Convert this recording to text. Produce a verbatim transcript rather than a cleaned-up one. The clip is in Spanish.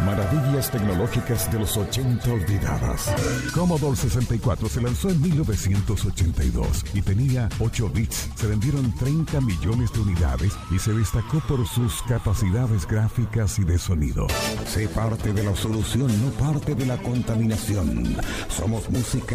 Maravillas tecnológicas de los ochenta olvidadas. Commodore sesenta y cuatro se lanzó en mil novecientos ochenta y dos y tenía ocho bits. Se vendieron treinta millones de unidades y se destacó por sus capacidades gráficas y de sonido. Sé parte de la solución, no parte de la contaminación. Somos música